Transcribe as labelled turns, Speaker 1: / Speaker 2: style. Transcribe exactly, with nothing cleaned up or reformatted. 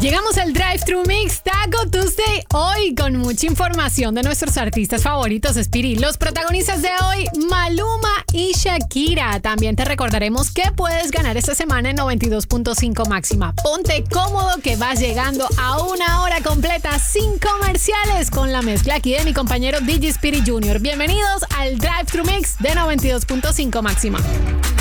Speaker 1: Llegamos al Drive Thru Mix Taco Tuesday hoy con mucha información de nuestros artistas favoritos, Speedy. Los protagonistas de hoy, Maluma y Shakira. También te recordaremos que puedes ganar esta semana en noventa y dos punto cinco máxima. Ponte cómodo que vas llegando a una hora completa sin comerciales con la mezcla aquí de mi compañero D J Speedy junior Bienvenidos al Drive Thru Mix de noventa y dos punto cinco máxima.